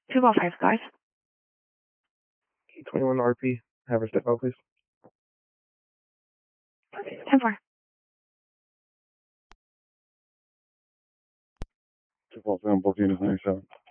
2 ball 5, guys. 21 RP. Have her step out, please. 10-4. 2 ball 7, both units 97.